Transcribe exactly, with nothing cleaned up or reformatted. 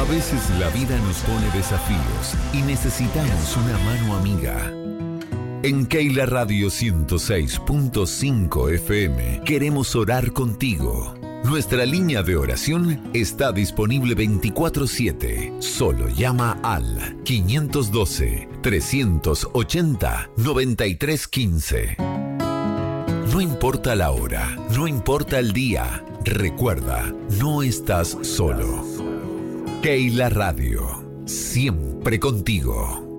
veces la vida nos pone desafíos y necesitamos una mano amiga. En Keila Radio ciento seis punto cinco F M queremos orar contigo. Nuestra línea de oración está disponible veinticuatro siete. Solo llama al quinientos doce, trescientos ochenta, noventa y tres quince. No importa la hora, no importa el día, recuerda, no estás solo. Keila Radio, siempre contigo.